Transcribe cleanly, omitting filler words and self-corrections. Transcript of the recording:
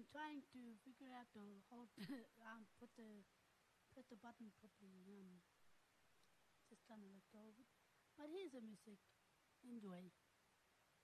I'm trying to figure out to hold, put the button properly. Just trying to let go of it. But here's the music. Enjoy.